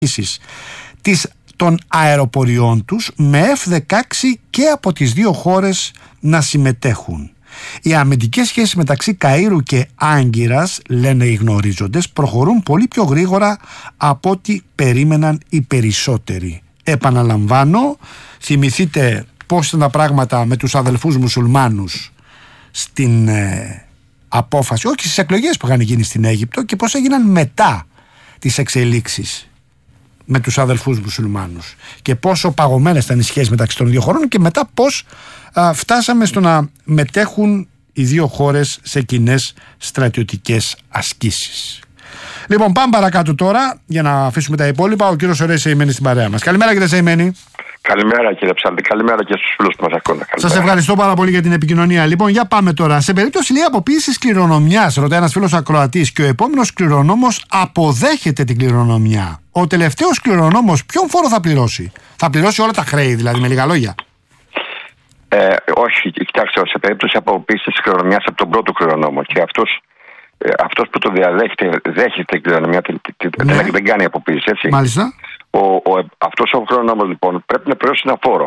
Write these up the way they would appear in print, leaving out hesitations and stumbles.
των αεροποριών τους με F-16 και από τις δύο χώρες να συμμετέχουν. Οι αμυντικές σχέσεις μεταξύ Καΐρου και Άγκυρας, λένε οι γνωρίζοντες, προχωρούν πολύ πιο γρήγορα από ό,τι περίμεναν οι περισσότεροι. Επαναλαμβάνω, θυμηθείτε πώς ήταν τα πράγματα με τους αδελφούς μουσουλμάνους στην απόφαση, όχι στις εκλογές που είχαν γίνει στην Αίγυπτο, και πώς έγιναν μετά τις εξελίξεις με τους αδελφούς μουσουλμάνους και πόσο παγωμένες ήταν οι σχέσεις μεταξύ των δύο χωρών, και μετά πώς φτάσαμε στο να μετέχουν οι δύο χώρες σε κοινές στρατιωτικές ασκήσεις. Λοιπόν, πάμε παρακάτω τώρα για να αφήσουμε τα υπόλοιπα. Ο κύριος Ωραίος Σεϊμένη στην παρέα μας. Καλημέρα, κύριε Σεϊμένη. Καλημέρα, κύριε Ψάλτη. Καλημέρα και στους φίλους που μας ακούνε. Σας ευχαριστώ πάρα πολύ για την επικοινωνία. Λοιπόν, για πάμε τώρα. Σε περίπτωση αποποίησης κληρονομιάς, ρωτάει ένας φίλος ακροατής, και ο επόμενος κληρονόμος αποδέχεται την κληρονομιά, ο τελευταίος κληρονόμος ποιον φόρο θα πληρώσει? Θα πληρώσει όλα τα χρέη, δηλαδή, με λίγα λόγια? Όχι, κοιτάξτε, σε περίπτωση αποποίησης της κληρονομιάς από τον πρώτο κληρονόμο, και αυτός που το δέχεται την κληρονομιά, δεν κάνει αποποίηση, έτσι. Μάλιστα. Αυτός ο κληρονόμος, λοιπόν, πρέπει να πληρώσει ένα φόρο.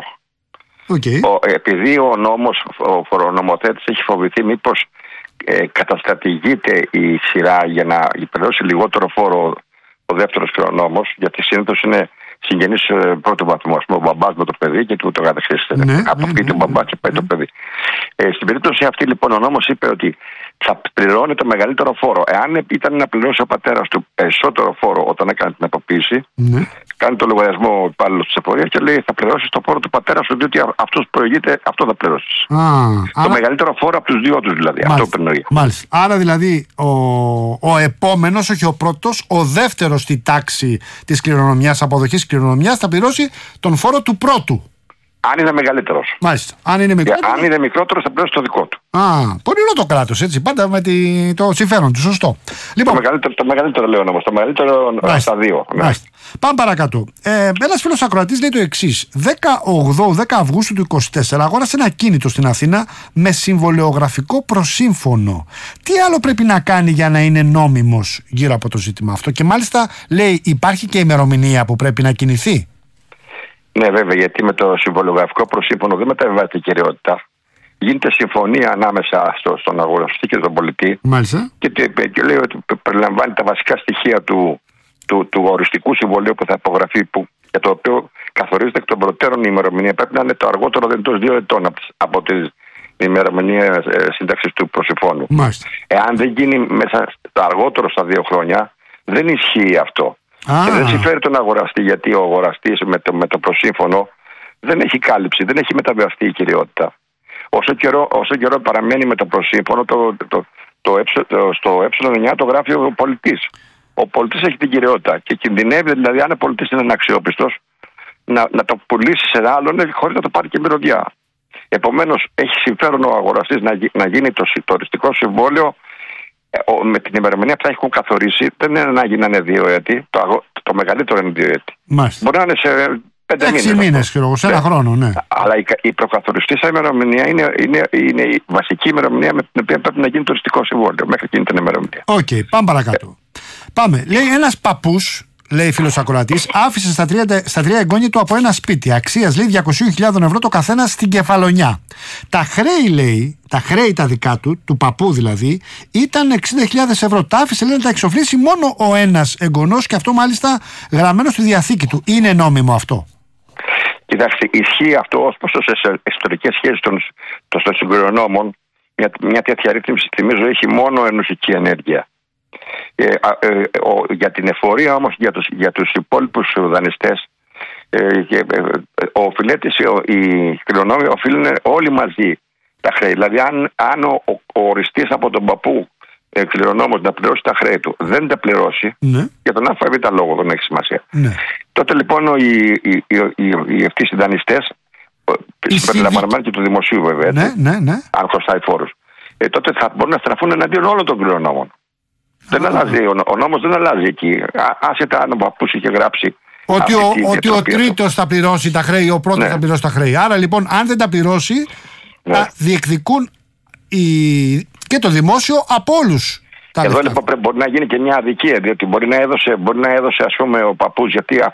Okay. Επειδή ο φορονομοθέτης έχει φοβηθεί μήπως καταστρατηγείται η σειρά για να πληρώσει λιγότερο φόρο ο δεύτερος κληρονόμος, γιατί συνήθως είναι συγγενείς πρώτου βαθμού, ας πούμε, ο μπαμπάς με το παιδί και το καθεξής. Αποφύγει τον μπαμπά και πάει το παιδί. Στην περίπτωση αυτή, λοιπόν, ο νόμος είπε ότι θα πληρώνει το μεγαλύτερο φόρο. Εάν ήταν να πληρώσει ο πατέρας του περισσότερο φόρο όταν έκανε την αποποίηση, κάνει το λογαριασμό ο υπάλληλος της εφορίας και λέει: θα πληρώσεις το φόρο του πατέρα σου, διότι αυτός προηγείται, αυτό θα πληρώσεις. Το μεγαλύτερο φόρο από τους δύο τους, δηλαδή. Μάλιστα. Αυτό περνάει. Μάλιστα. Άρα, δηλαδή, ο επόμενος, όχι ο πρώτος, ο δεύτερος στη τάξη της κληρονομιάς, αποδοχής κληρονομιάς, θα πληρώσει τον φόρο του πρώτου. Αν είναι μεγαλύτερος. Μάλιστα. Αν είναι μικρότερος, θα πληρώσει το δικό του. Πονηρό το κράτος, έτσι. Πάντα με το συμφέρον του. Σωστό. Λοιπόν, το μεγαλύτερο λέω όμως. Το μεγαλύτερο στα δύο. Ναι. Πάμε παρακάτω. Ένας φίλος ακροατής λέει το εξής. 10 Αυγούστου του 2024 αγόρασε ένα ακίνητο στην Αθήνα με συμβολεογραφικό προσύμφωνο. Τι άλλο πρέπει να κάνει για να είναι νόμιμος γύρω από το ζήτημα αυτό? Και μάλιστα λέει, υπάρχει και ημερομηνία που πρέπει να κινηθεί? Ναι, βέβαια, γιατί με το συμβολογραφικό προσύμφωνο δεν μεταβιβάζεται η κυριότητα. Γίνεται συμφωνία ανάμεσα στον αγοραστή και τον πολιτή. Μάλιστα. Και λέει ότι περιλαμβάνει τα βασικά στοιχεία του οριστικού συμβολίου που θα υπογραφεί, για το οποίο καθορίζεται εκ των προτέρων η ημερομηνία. Πρέπει να είναι το αργότερο δυνατός 2 ετών από την ημερομηνία σύνταξης του προσυμφώνου. Μάλιστα. Εάν δεν γίνει μέσα το αργότερο στα 2 χρόνια, δεν ισχύει αυτό. Και δεν συμφέρει τον αγοραστή, γιατί ο αγοραστής με το προσύμφωνο δεν έχει κάλυψη, δεν έχει μεταβιβαστεί η κυριότητα. Όσο καιρό παραμένει με το προσύμφωνο, στο ε9 το γράφει ο πολιτής. Ο πολιτής έχει την κυριότητα και κινδυνεύει, δηλαδή, αν ο πολιτής είναι αναξιόπιστος, να το πουλήσει σε άλλον χωρίς να το πάρει και μυρωδιά. Επομένως, έχει συμφέρον ο αγοραστής να γίνει το οριστικό συμβόλαιο με την ημερομηνία που θα έχουν καθορίσει. Δεν είναι ανάγκη να είναι 2 έτη. Το μεγαλύτερο είναι 2 έτη. Μάλιστα. Μπορεί να είναι σε 5 μήνες. 6 μήνες, σε ένα χρόνο, ναι. Αλλά η προκαθοριστήσα ημερομηνία είναι η βασική ημερομηνία με την οποία πρέπει να γίνει το οριστικό συμβόλαιο. Μέχρι εκείνη την ημερομηνία. Οκ, πάμε παρακάτω. Πάμε. Λέει, ένας παππούς, λέει φίλος ακροατής, άφησε στα 3 εγγόνια του από ένα σπίτι αξίας, λέει, 200.000 ευρώ το καθένα στην Κεφαλονιά. Τα χρέη, λέει, τα δικά του παππού δηλαδή, ήταν 60.000 ευρώ. Τα άφησε, λέει, να τα εξοφλήσει μόνο ο ένας εγγονός, και αυτό μάλιστα γραμμένο στη διαθήκη του. Είναι νόμιμο αυτό? Κοιτάξτε, ισχύει αυτό ως προς τις ιστορικές σχέσεις των συγκληρονόμων. Μια τέτοια ρύθμιση, θυμίζω, έχει μόνο ενωσική ενέργεια. Για την εφορία όμως, για τους υπόλοιπους δανειστές, οι κληρονόμοι οφείλουν όλοι μαζί τα χρέη. Δηλαδή, αν ο οριστής από τον παππού κληρονόμος να πληρώσει τα χρέη του δεν τα πληρώσει, ναι, για τον ΑΒ λόγο, δεν έχει σημασία. Ναι. Τότε, λοιπόν, αυτοί οι συντανιστές, συμπεριλαμβανομένου και του δημοσίου, βέβαια, ναι. αν χρωστάει φόρους, τότε θα μπορούν να στραφούν εναντίον όλων των κληρονόμων. Δεν αλλάζει, ο νόμος δεν αλλάζει εκεί. Άσχετα αν ο παππούς είχε γράψει ότι ο τρίτος θα πληρώσει τα χρέη, ο πρώτος θα πληρώσει τα χρέη. Άρα, λοιπόν, αν δεν τα πληρώσει, θα διεκδικούν και το δημόσιο από όλους Εδώ λοιπόν μπορεί να γίνει και μια αδικία, διότι μπορεί να έδωσε ας πούμε ο παππούς, γιατί